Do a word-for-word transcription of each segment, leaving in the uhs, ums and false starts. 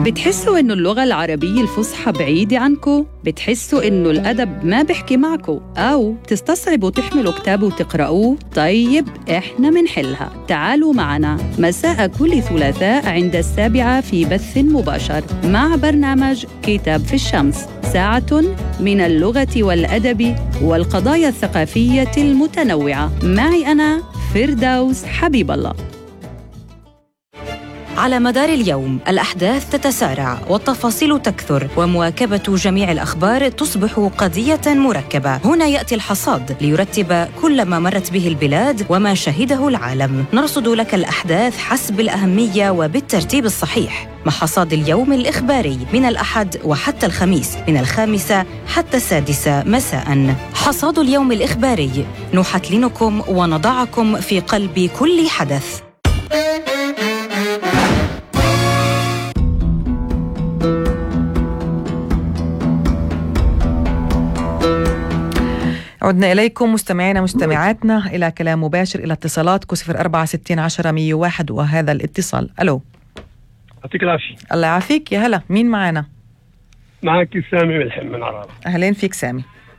بتحسوا إنه اللغة العربية الفصحى بعيدة عنكو؟ بتحسوا إنه الأدب ما بحكي معكو؟ أو بتستصعبوا تحملوا كتاب وتقرأوه؟ طيب إحنا منحلها. تعالوا معنا مساء كل ثلاثاء عند السابعة في بث مباشر مع برنامج كتاب في الشمس، ساعة من اللغة والأدب والقضايا الثقافية المتنوعة. معي أنا فردوس حبيب الله. على مدار اليوم الأحداث تتسارع والتفاصيل تكثر، ومواكبة جميع الأخبار تصبح قضية مركبة. هنا يأتي الحصاد ليرتب كل ما مرت به البلاد وما شهده العالم. نرصد لك الأحداث حسب الأهمية وبالترتيب الصحيح، مع حصاد اليوم الإخباري من الأحد وحتى الخميس من الخامسة حتى السادسة مساء. حصاد اليوم الإخباري نحتلنكم ونضعكم في قلب كل حدث. عدنا إليكم مستمعينا مستمعاتنا إلى كلام مباشر، إلى اتصالاتكم صفر أربعة ستين عشرة مية وواحد. وهذا الاتصال. ألو، يعطيك العافية. الله يعافيك. يا هلا، مين معنا؟ معك سامي ملحم من عرارة. أهلين فيك سامي.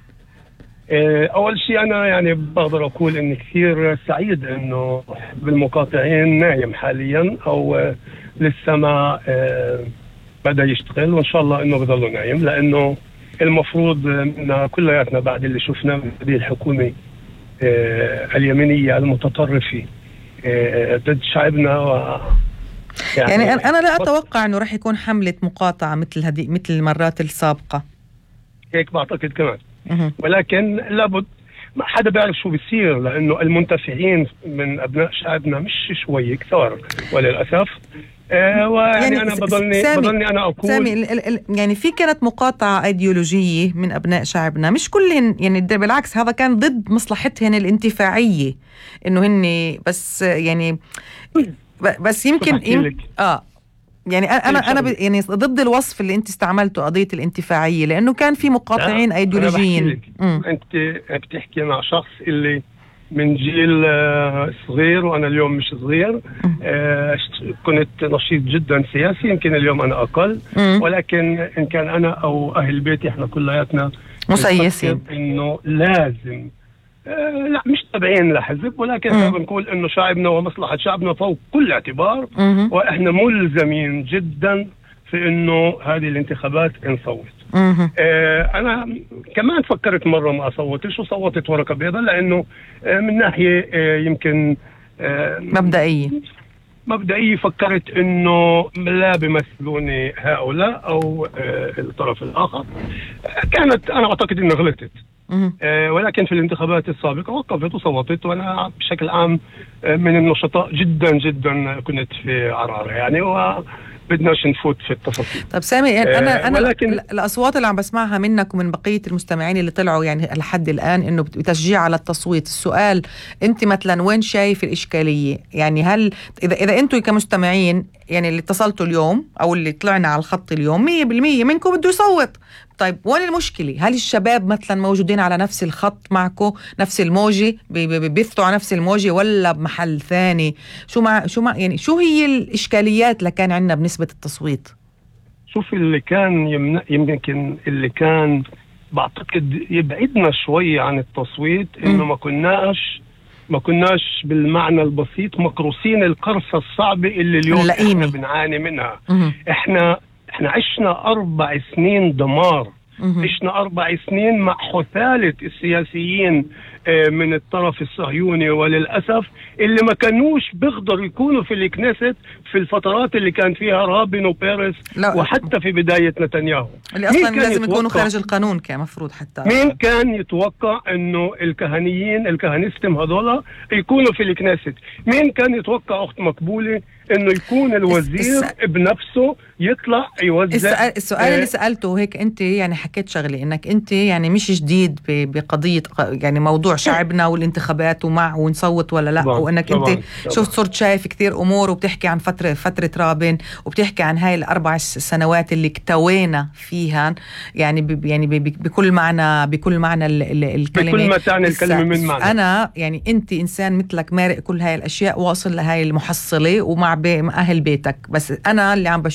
أول شيء أنا يعني بقدر أقول إني كثير سعيد إنه بالمقاطعين نايم حاليا، أو لسه ما بدأ يشتغل، وإن شاء الله إنه بضله نايم، لأنه المفروض ان كلياتنا بعد اللي شفناه من هذه الحكومه آه اليمينيه المتطرفه آه ضد شعبنا و يعني, يعني انا لا اتوقع انه راح يكون حمله مقاطعه مثل هذه مثل المرات السابقه، هيك بعتقد كمان. ولكن لابد ما حدا بيعرف شو بيصير، لانه المنتفعين من ابناء شعبنا مش شوي كثار وللاسف. آه ويعني يعني انا بضلني بضلني انا اقول سامي ال ال يعني في كانت مقاطعه ايديولوجيه من ابناء شعبنا، مش كلهن، يعني بالعكس هذا كان ضد مصلحتهن الانتفاعيه، انه هن بس يعني بس يمكن, يمكن اه يعني انا انا ب يعني ضد الوصف اللي انت استعملته قضيه الانتفاعيه، لانه كان في مقاطعين ايديولوجيين. انت بتحكي مع شخص اللي من جيل صغير، وأنا اليوم مش صغير. كنت نشيط جدا سياسي، يمكن اليوم أنا أقل، ولكن إن كان أنا أو أهل بيتي إحنا كلياتنا مسيسين إنه لازم لا مش تابعين لحزب، ولكن بنقول إنه شعبنا ومصلحة شعبنا فوق كل اعتبار، وإحنا ملزمين جدا في إنه هذه الانتخابات نصوت. آه أنا كمان فكرت مرة ما أصوتش، وصوتت ورقة بيضاء، لأنه آه من ناحية آه يمكن آه مبدئية مبدئية فكرت إنه لا بيمثلوني هؤلاء أو آه الطرف الآخر. كانت أنا أعتقد إنه غلطت، آه ولكن في الانتخابات السابقة وقفت وصوتت، وأنا بشكل عام آه من النشطاء جدا جدا كنت في عرارة يعني، و بدناش نفوت في التفاصيل. طب سامي، يعني انا انا ولكن الاصوات اللي عم بسمعها منك ومن بقيه المستمعين اللي طلعوا يعني لحد الان انه بتشجيع على التصويت. السؤال، انت مثلا وين شايف الاشكاليه؟ يعني هل اذا اذا انتم كمستمعين يعني اللي اتصلتوا اليوم او اللي طلعنا على الخط اليوم مية بالمية منكم بده يصوت، طيب وين المشكله؟ هل الشباب مثلا موجودين على نفس الخط معكم، نفس الموجه، بيبثوا على نفس الموجه، ولا بمحل ثاني؟ شو مع شو مع يعني شو هي الاشكاليات اللي كان عندنا بنسبه التصويت؟ شوف، اللي كان يمنع يمكن اللي كان بعتقد يبعدنا شوي عن التصويت انه ما كناش ما كناش بالمعنى البسيط مقروسين القرصه الصعبه اللي اليوم احنا بنعاني منها. م- احنا احنا عشنا اربع سنين دمار، عشنا اربع سنين مع حثالة السياسيين من الطرف الصهيوني، وللأسف اللي ما كانوش بيقدروا يكونوا في الكنيست في الفترات اللي كان فيها رابين وبيريس، وحتى في بداية نتنياهو، اللي أصلا لازم يكونوا خارج القانون كان مفروض. حتى مين كان يتوقع انه الكهنيين الكهنستم هذولا يكونوا في الكنيست؟ مين كان يتوقع أخت مقبولة انه يكون الوزير الس... بنفسه يطلع يوزع؟ السؤال, السؤال آه اللي سألته هيك، انت يعني حكيت شغلي انك انت يعني مش جديد بقضية يعني موضوع شعبنا والانتخابات ومع ونصوت ولا لا، طبعاً وانك طبعاً انت شفت صرت شايف كثير امور، وبتحكي عن فترة فترة رابين، وبتحكي عن هاي الاربع سنوات اللي اكتوينا فيها يعني ب... يعني ب... بكل معنى بكل معنى ال... ال... الكلمة، بكل ما تعني الكلمة من معنى. انا يعني انت انسان مثلك مارق كل هاي الاشياء، واصل لهاي المحصلة ومع بي... أهل بيتك، بس أنا اللي عم